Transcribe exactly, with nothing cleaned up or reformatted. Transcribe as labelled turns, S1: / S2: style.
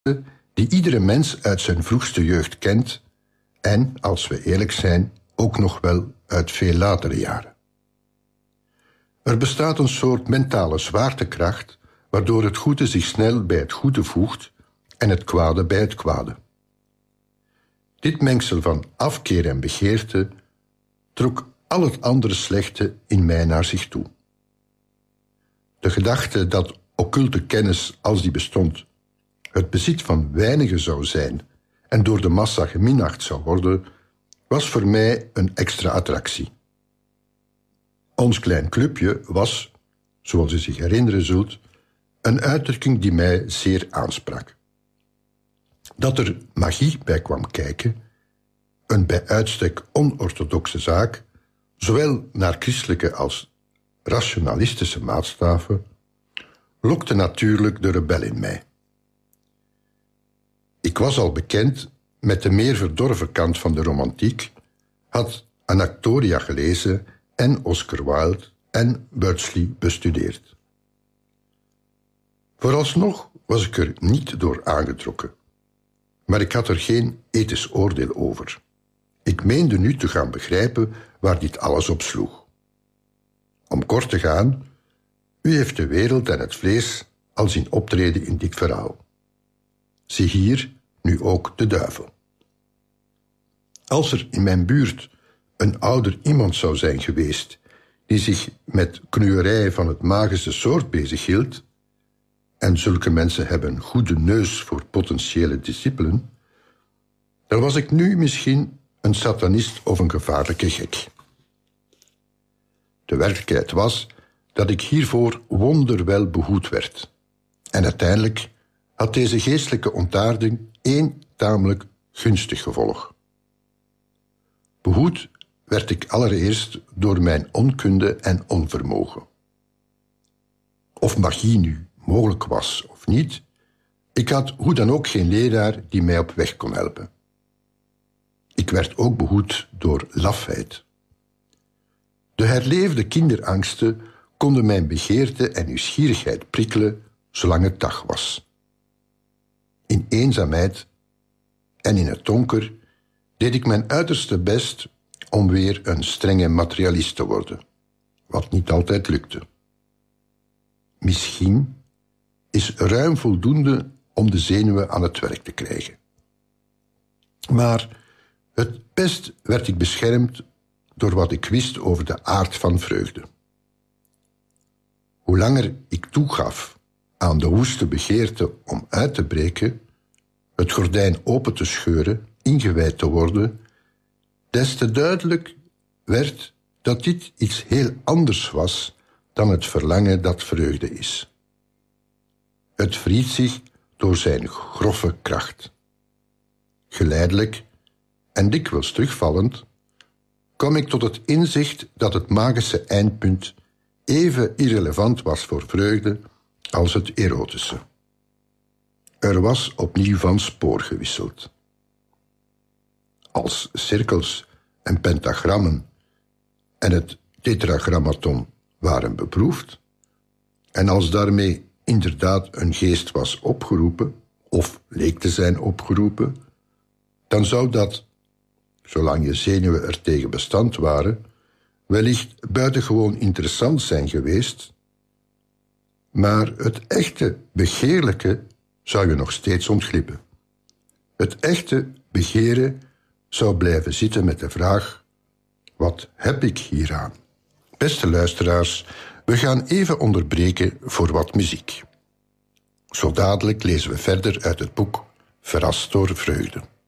S1: die iedere mens uit zijn vroegste jeugd kent en, als we eerlijk zijn, ook nog wel uit veel latere jaren. Er bestaat een soort mentale zwaartekracht waardoor het goede zich snel bij het goede voegt en het kwade bij het kwade. Dit mengsel van afkeer en begeerte trok al het andere slechte in mij naar zich toe. De gedachte dat occulte kennis, als die bestond, het bezit van weinigen zou zijn en door de massa geminacht zou worden, was voor mij een extra attractie. Ons klein clubje was, zoals u zich herinneren zult, een uitdrukking die mij zeer aansprak. Dat er magie bij kwam kijken, een bij uitstek onorthodoxe zaak, zowel naar christelijke als rationalistische maatstaven, lokte natuurlijk de rebel in mij. Ik was al bekend met de meer verdorven kant van de romantiek, had Anactoria gelezen en Oscar Wilde en Beardsley bestudeerd. Vooralsnog was ik er niet door aangetrokken, maar ik had er geen ethisch oordeel over. Ik meende nu te gaan begrijpen waar dit alles op sloeg. Om kort te gaan, u heeft de wereld en het vlees al zien optreden in dit verhaal. Zie hier nu ook de duivel. Als er in mijn buurt een ouder iemand zou zijn geweest die zich met knuerij van het magische soort bezighield, en zulke mensen hebben een goede neus voor potentiële discipelen, dan was ik nu misschien een satanist of een gevaarlijke gek. De werkelijkheid was dat ik hiervoor wonderwel behoed werd. En uiteindelijk had deze geestelijke ontaarding één tamelijk gunstig gevolg. Behoed werd ik allereerst door mijn onkunde en onvermogen. Of magie nu mogelijk was of niet, ik had hoe dan ook geen leraar die mij op weg kon helpen. Ik werd ook behoed door lafheid. De herleefde kinderangsten konden mijn begeerte en nieuwsgierigheid prikkelen zolang het dag was. In eenzaamheid en in het donker deed ik mijn uiterste best om weer een strenge materialist te worden, wat niet altijd lukte. Misschien is ruim voldoende om de zenuwen aan het werk te krijgen. Maar het best werd ik beschermd door wat ik wist over de aard van vreugde. Hoe langer ik toegaf aan de woeste begeerte om uit te breken, het gordijn open te scheuren, ingewijd te worden, des te duidelijk werd dat dit iets heel anders was dan het verlangen dat vreugde is. Het wriet zich door zijn grove kracht. Geleidelijk en dikwijls terugvallend kwam ik tot het inzicht dat het magische eindpunt even irrelevant was voor vreugde als het erotische. Er was opnieuw van spoor gewisseld. Als cirkels en pentagrammen en het tetragrammaton waren beproefd, en als daarmee inderdaad een geest was opgeroepen, of leek te zijn opgeroepen, dan zou dat, zolang je zenuwen er tegen bestand waren, wellicht buitengewoon interessant zijn geweest, maar het echte begeerlijke zou je nog steeds ontglippen. Het echte begeren zou blijven zitten met de vraag: wat heb ik hieraan? Beste luisteraars, we gaan even onderbreken voor wat muziek. Zo dadelijk lezen we verder uit het boek Verrast door vreugde.